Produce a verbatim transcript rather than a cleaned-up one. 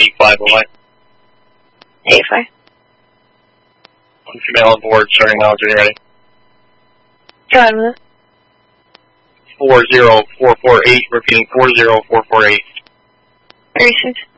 eighty-five away. eighty-five. One female on board, starting mileage, are you ready? Go ahead with it. four zero four four eight, repeating four zero four four eight. thirty-six.